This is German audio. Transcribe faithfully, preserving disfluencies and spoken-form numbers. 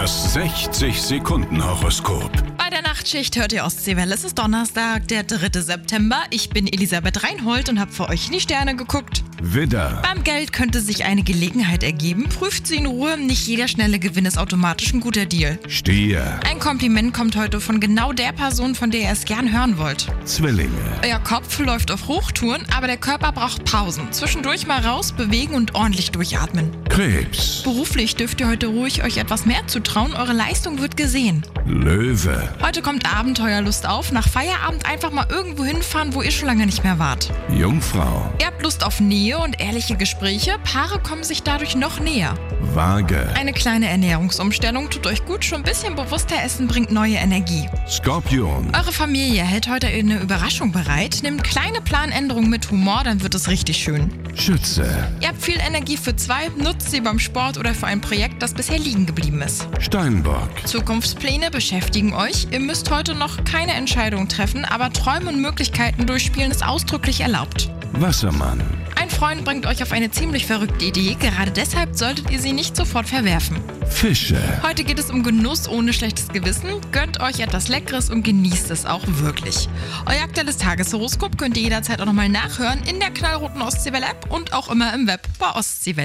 Das sechzig-Sekunden-Horoskop. Bei der Nachtschicht hört ihr Ostseewelle. Es ist Donnerstag, der dritte September. Ich bin Elisabeth Reinhold und habe für euch in die Sterne geguckt. Widder, Beim Geld könnte sich eine Gelegenheit ergeben. Prüft sie in Ruhe. Nicht jeder schnelle Gewinn ist automatisch ein guter Deal. Stier, Ein Kompliment kommt heute von genau der Person, von der ihr es gern hören wollt. Zwillinge, Euer Kopf läuft auf Hochtouren, aber der Körper braucht Pausen. Zwischendurch mal raus, bewegen und ordentlich durchatmen. Krebs, Beruflich dürft ihr heute ruhig euch etwas mehr zutrauen. Eure Leistung wird gesehen. Löwe, Heute kommt Abenteuerlust auf. Nach Feierabend einfach mal irgendwo hinfahren, wo ihr schon lange nicht mehr wart. Jungfrau, Ihr habt Lust auf Nähe und ehrliche Gespräche. Paare kommen sich dadurch noch näher. Waage, Eine kleine Ernährungsumstellung tut euch gut. Schon ein bisschen bewusster essen bringt neue Energie. Skorpion, Eure Familie hält heute eine Überraschung bereit. Nehmt kleine Planänderungen mit Humor, dann wird es richtig schön. Schütze, Ihr habt viel Energie für zwei. Nutzt sie beim Sport oder für ein Projekt, das bisher liegen geblieben ist. Steinbock, Zukunftspläne beschäftigen euch. Ihr müsst heute noch keine Entscheidung treffen, aber Träume und Möglichkeiten durchspielen ist ausdrücklich erlaubt. Wassermann, Ein Freund bringt euch auf eine ziemlich verrückte Idee. Gerade deshalb solltet ihr sie nicht sofort verwerfen. Fische. Heute geht es um Genuss ohne schlechtes Gewissen. Gönnt euch etwas Leckeres und genießt es auch wirklich. Euer aktuelles Tageshoroskop könnt ihr jederzeit auch nochmal nachhören in der knallroten Ostseewelle-App und auch immer im Web bei Ostseewelle.